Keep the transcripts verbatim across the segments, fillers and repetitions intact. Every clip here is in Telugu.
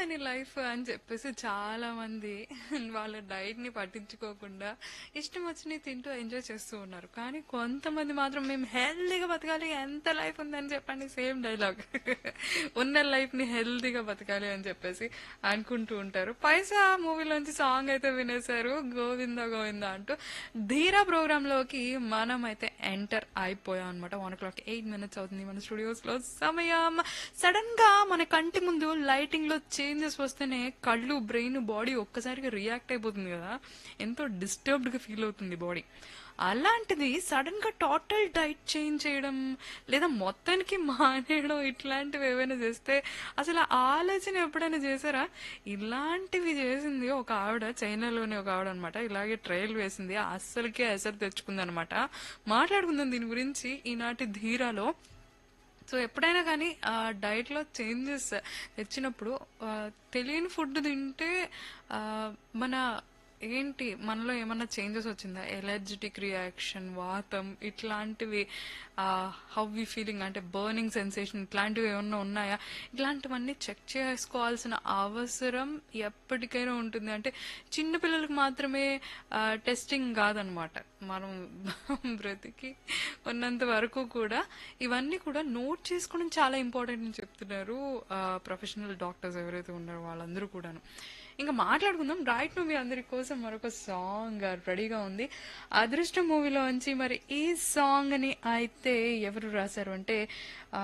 అని లైఫ్ అని చెప్పేసి చాలా మంది వాళ్ళ డైట్ ని పట్టించుకోకుండా ఇష్టం వచ్చినవి తింటూ ఎంజాయ్ చేస్తూ ఉన్నారు. కానీ కొంతమంది మాత్రం మేము హెల్దీగా బతకాలి, ఎంత లైఫ్ ఉందని చెప్పండి, సేమ్ డైలాగ్ ఉన్న లైఫ్ ని హెల్దీగా బతకాలి అని చెప్పేసి అనుకుంటూ ఉంటారు. పైసా మూవీలోంచి సాంగ్ అయితే వినేశారు, గోవింద గోవింద అంటూ. ధీరా ప్రోగ్రామ్ లోకి మనం అయితే ఎంటర్ అయిపోయాం అనమాట. వన్ ఓ క్లాక్ ఎయిట్ మినిట్స్ అవుతుంది మన స్టూడియోస్ లో సమయం. సడన్ గా మన కంటి ముందు లైటింగ్ లో చేంజెస్ వస్తేనే కళ్ళు, బ్రెయిన్, బాడీ ఒక్కసారిగా రియాక్ట్ అయిపోతుంది కదా, ఎంతో డిస్టర్బ్డ్ గా ఫీల్ అవుతుంది బాడీ. అలాంటిది సడన్ గా టోటల్ డైట్ చేంజ్ చేయడం లేదా మొత్తానికి మానేయడం ఇట్లాంటివి ఏవైనా చేస్తే అసలు ఆ ఆలోచన ఎప్పుడైనా చేశారా? ఇలాంటివి చేసింది ఒక ఆవిడ, చైనాలోని ఒక ఆవిడ అనమాట. ఇలాగే ట్రయల్ వేసింది, అస్సలకే ఎసరు తెచ్చుకుంది అనమాట. మాట్లాడుకుందాం దీని గురించి ఈనాటి ధీరాలో. సో ఎప్పుడైనా కానీ ఆ డైట్ లో చేంజెస్ తెచ్చినప్పుడు ఆ, తెలియని ఫుడ్ తింటే ఆ, మన ఏంటి మనలో ఏమన్నా చేంజెస్ వచ్చిందా, ఎలర్జెటిక్ రియాక్షన్, వాతం ఇట్లాంటివి, హౌ వి ఫీలింగ్ అంటే బర్నింగ్ సెన్సేషన్ ఇట్లాంటివి ఏమన్నా ఉన్నాయా, ఇట్లాంటివన్నీ చెక్ చేసుకోవాల్సిన అవసరం ఎప్పటికైనా ఉంటుంది. అంటే చిన్న పిల్లలకు మాత్రమే టెస్టింగ్ కాదనమాట, మనం బ్రతికి ఉన్నంత వరకు కూడా ఇవన్నీ కూడా నోట్ చేసుకోవడం చాలా ఇంపార్టెంట్ అని చెప్తున్నారు ప్రొఫెషనల్ డాక్టర్స్ ఎవరైతే ఉన్నారో వాళ్ళందరూ కూడాను. ఇంకా మాట్లాడుకుందాం. రైట్ ను మీ అందరి కోసం మరొక సాంగ్ రెడీగా ఉంది అదృష్టం మూవీలో నుంచి. మరి ఈ సాంగ్ ని అయితే ఎవరు రాశారు అంటే ఆ,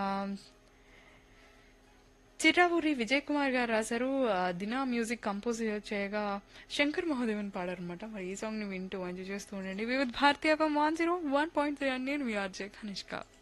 చిరావూరి విజయ్ కుమార్ గారు రాశారు. ఆ, దినా మ్యూజిక్ కంపోజ్ చేయగా శంకర్ మహాదేవన్ పాడారనమాట. మరి ఈ సాంగ్ ని వింటూ ఎంజాయ్ చేస్తూ ఉండండి. వివిధ భారతీయ one zero one point three అని నేను మీ ఆర్జే కనిష్క.